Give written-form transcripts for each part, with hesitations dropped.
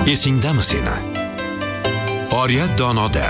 Esingdami seni? Oriyat donoda.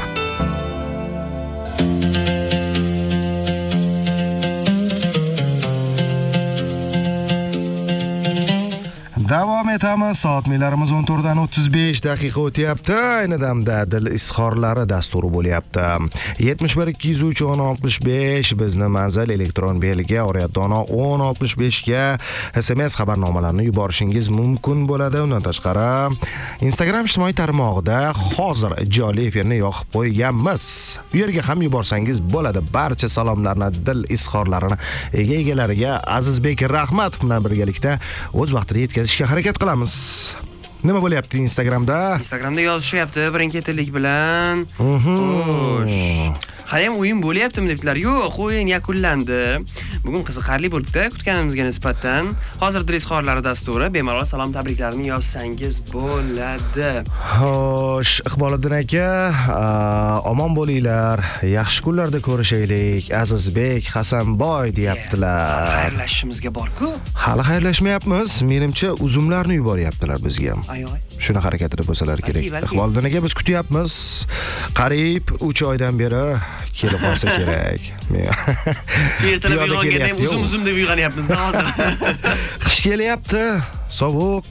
Davom etamiz. Soatlarimiz 14:35 daqiqa o'tyapti. Ayni damda dil izhorlari dasturi bo'lyapti. 71 203 1065 bizni manzil elektron belgiga Oriyatdono 1065 ga SMS xabarnomalarini yuborishingiz mumkin bo'ladi. Undan tashqari Instagram ijtimoiy tarmog'ida hozir jonli efirni yoqib qo'yganmiz. Bu yerga ham yuborsangiz bo'ladi. Barcha salomlarni, dil izhorlarini egalariga Azizbek Rahmatov bilan birgalikda o'z vaqtida yetkazishga harakat qilamiz. Nima bo'lyapti Instagramda? Instagramda yozishyapti birin-ketinlik bilan. Xo'sh. Qarang, o'yin bo'lyaptimi debdilar. Yo'q, o'yin yakunlandi. Bugun qiziqarli bo'libdi, kutganimizga nisbatan. Hozir dil izhorlari dasturi, bemalol salom tabriklarini yozsangiz bo'ladi. Xo'sh, Iqboliddin aka, omon bo'linglar. Yaxshi kunlarda ko'rishaylik. Azizbek Hasanboy deyaptilar. Xayrlashishimizga bor-ku. Hali xayrlashmayapmiz. Menimcha uzumlarni yuboryaptilar bizga. Ayoy. Shuna harakatida bo'lsalar kerak. Iqboliddin aka, biz kutyapmiz. Qariyb 3 oydan beri kelib qolsa kerak. Shu ertalab uyg'onganda ham uzum deb uyg'onyapmiz hozir. Qish kelyapti, sovuq.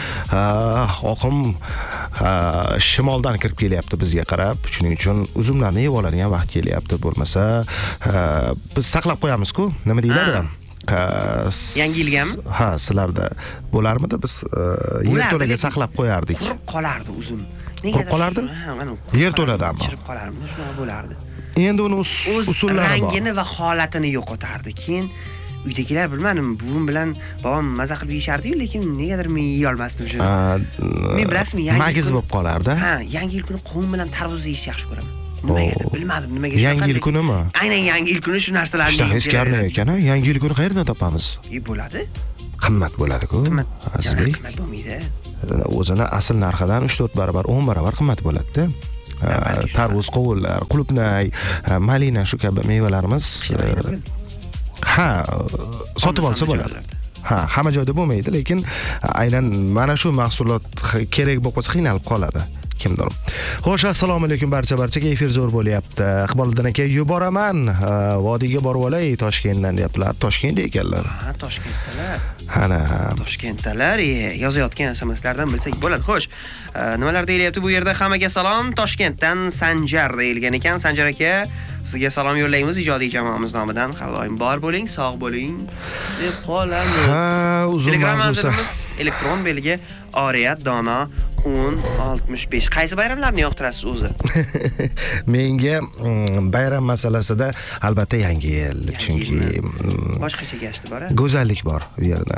Oqim shimoldan kirib kelyapti bizga qarab. Shuning uchun uzumlarni yeb oladigan vaqt kelyapti. Bo'lmasa, biz saqlab qo'yamiz-ku. Nima deyiladi? Yangi yilgami? Ha, sizlarda bo'larmidi? Biz yerto'laga saqlab qo'yardik. Qurib qolardi uzum. Qurib qolardi? Ha, mana yerto'ladami? Chirib qolardi, shunaqa bo'lardi. Endi uni usullari bor. Rangini va holatini yo'qotardi. Keyin uydagilar bilmadim, buvim bilan bobom maza qilib yeyishardi-yu, lekin negadir men yeya olmasdim shuni. Men bilasizmi, magiz bo'lib qolardi. Ha, yangi yil kuni qovun bilan tarvuz yeyishni yaxshi ko'raman. Nimaga bilmadim, nimaga shunaqa. Yangi yil kunimi? Aynan yangi yil kuni shu narsalarni ishtahingiz karnay ekan, yangi yil kuni qayerdan topamiz? Bo'ladi. Qimmat bo'ladi-ku. Azizbek. Qimmat bo'lmaydi. O'zini asl narxidan 3-4 barobar, 10 barobar qimmat bo'ladi-da. Tarvuz, qovunlar, qulupnay, malina shu kabi mevalarimiz ha, sotib olsa bo'ladi. Ha, hamma joyda bo'lmaydi, lekin aynan mana shu mahsulot kerak bo'lib qolsa qiynalib qoladi. Kimdir. Xo'sh, assalomu alaykum barchaga. Efir zo'r bo'lyapti. Iqboliddin aka, yuboraman. Vodiyga borib olay Toshkentdan deyaptilar. Toshkentda ekanlar. Ha, Toshkentdalar. Ana, Toshkentdalar. Yozayotgan SMSlardan bilsak bo'ladi. Xo'sh, nimalar deyilyapti bu yerda? Hammaga salom. Toshkentdan Sanjar deyilgan ekan. Sanjar aka, sizga salom yo'llaymiz ijodiy jamoamiz nomidan. Har doim bor bo'ling, sog' bo'ling deb qolamiz. Ha, uzun Telegram mavzusi. manzilimiz elektron belgi Oriyatdono 1065. Qaysi bayramlarni yoqtirasiz o'zi? Menga bayram masalasida albatta yangi yil, chunki boshqacha gashti bor-a? Go'zallik bor bu yerda.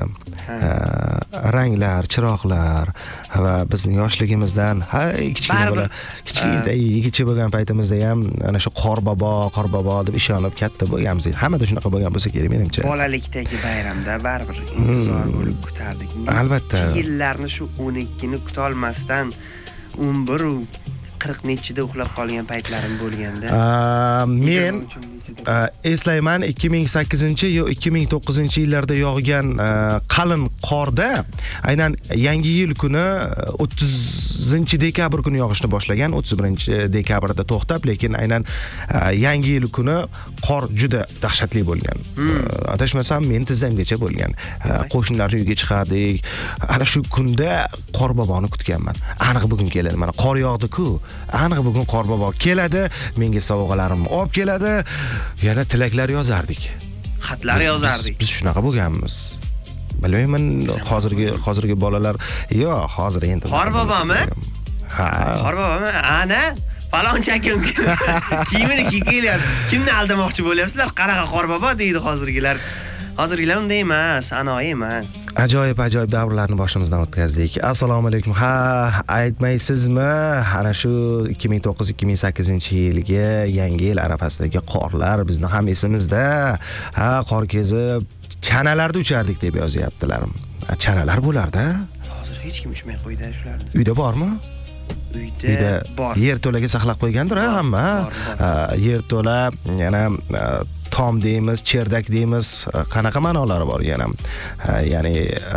Ranglar, chiroqlar va bizning yoshligimizdan, kichkina bola, kichkina yigitcha bo'lgan paytimizda ham ana shu qorbobo deb ishonib katta bo'lganmiz. Hammada shunaqa bo'lgan bo'lsa kerak menimcha. Bolalikdagi bayramda baribir intizor bo'lib kutardik. Albatta. Yillarni shu 12ni kuta olmasdan 11 40 nechida uxlab qolgan paytlarim bo'lganda. Men eslayman 2008-yo 2009-yillarda yog'gan qalin qorda aynan yangi yil kuni 30-dekabr kuni yog'ishni boshlagan, 31-dekabrda to'xtab, lekin aynan yangi yil kuni qor juda dahshatli bo'lgan. Adashmasam men tizzamgacha bo'lgan. Qo'shnilarning uyiga chiqardik. Ana shu kunda Qorboboni kutganman. Aniq bugun keladi. Mana qor yog'di-ku. Aniq bugun Qorbobo keladi, menga sovg'alarimni olib keladi. Yana tilaklar yozardik. Xatlar yozardik. Biz shunaqa bo'lganmiz. Bilmayman, hozirgi bolalar, yo'q, hozir endi. Qorbobomi? Ha. Qorbobomi? Ana falonchi akam kiyimini kiyib kelyapti. Kimni aldamoqchi bo'lyapsizlar? Qanaqa Qorbobo deydi hozirgilar. Hozirgilar unday emas, anoyi emas. Ajoyib davrlarni boshimizdan o'tkazdik. Assalomu alaykum. Ha, aytmaysizmi? Ana shu 2009-2008-yilgi yangi yil arafasidagi qorlar bizni ham esimizda. Ha, qor kezib chanalarda uchardik deb yozyaptilar. Chanalar bo'larda? Hozir hech kim uchmay qo'ydi shularni. Uyda bormi? Uyda bor. Yerto'laga saqlab qo'ygandir hamma. Yerto'la yana tom deymiz, cherdak deymiz, qanaqa ma'nolari bor yana? Ya'ni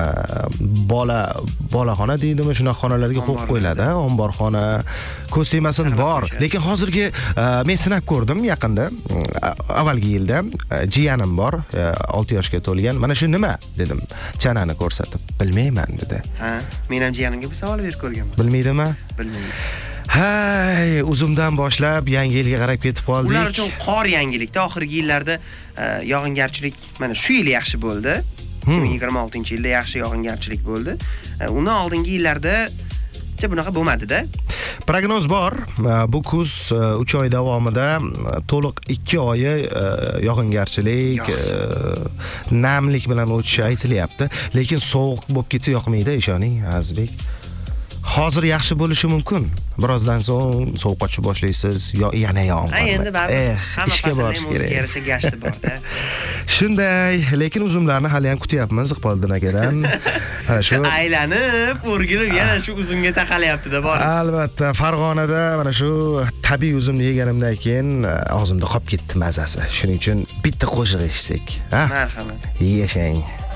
bolaxona deydimi, shunaqa xonalarga qo'yib qo'yiladi, omborxona, ko'z tegmasin bor. Lekin hozirgi men sinab ko'rdim yaqinda, avvalgi yilda jiyanim bor, 6 yoshga to'lgan. Mana shu nima dedim, chanani ko'rsatib. Bilmayman dedi. Ha, men ham jiyanimga bir savol berib ko'rganman. Bilmaydimi? Bilmayman. Hay, uzumdan boshlab yangi yilga qarab ketib qoldik. Ular uchun qor yangilikda, oxirgi yillarda yog'ingarchilik mana shu yil yaxshi bo'ldi. 2026-yilda yaxshi yog'ingarchilik bo'ldi. Undan oldingi yillarda bunaqa bo'lmadi-da. Prognoz bor. Bu kuz 3 oy davomida to'liq 2 oyi yog'ingarchilik, namlik bilan o'tishi aytilyapti. Lekin sovuq bo'lib ketsa yoqmaydi, ishoning, Azizbek. Hozir yaxshi bo'lishi mumkin. Birozdan so'ng sovuqqa tushib boshlaysiz, yana yomg'ir. Endi baribir hamma ishga borish kerak. o'ziga yarasha gashti bor-da. Shunday, lekin uzumlarni hali ham kutyapmiz Iqboldin akadan. Shu aylanib, o'rgilib yana shu uzumga taqalyapti-da bor. Albatta, Farg'onada mana shu tabiiy uzumni yeganimdan keyin og'zimda qolib ketdi mazasi. Shuning uchun bitta qo'shiq eshitsak, ha? Marhamat. Yashang.